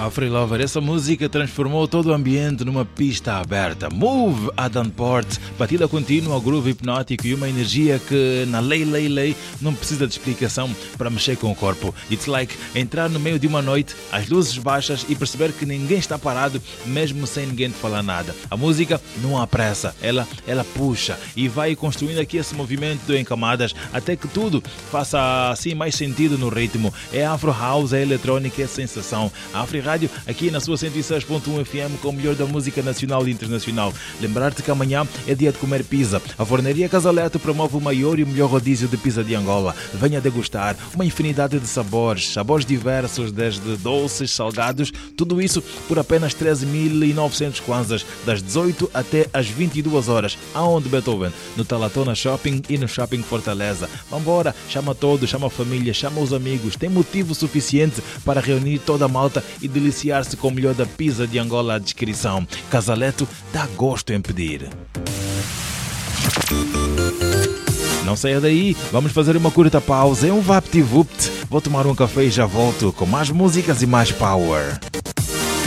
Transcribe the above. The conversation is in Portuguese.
Afri Lover, essa música transformou todo o ambiente numa pista aberta. Move, Adam Port, batida contínua, groove hipnótico e uma energia que na lei não precisa de explicação para mexer com o corpo. It's like entrar no meio de uma noite, as luzes baixas e perceber que ninguém está parado, mesmo sem ninguém te falar nada. A música não apressa, ela puxa e vai construindo aqui esse movimento em camadas até que tudo faça assim mais sentido no ritmo. É Afro House, é eletrônica, é sensação. A Afri Rádio aqui na sua 106.1 FM com o melhor da música nacional e internacional. Lembrar-te que amanhã é dia de comer pizza. A Forneria Casaleto promove o maior e o melhor rodízio de pizza de Angola. Venha degustar uma infinidade de sabores diversos, desde doces, salgados, tudo isso por apenas 13.900 kwanzas, das 18 até às 22 horas. Aonde, Beethoven? No Talatona Shopping e no Shopping Fortaleza. Vambora, chama todos, chama a família, chama os amigos. Tem motivo suficiente para reunir toda a malta e deliciar-se com o melhor da pizza de Angola à descrição. Casaleto dá gosto em pedir. Não saia daí, vamos fazer uma curta pausa. É um VaptVupt. Vou tomar um café e já volto com mais músicas e mais power.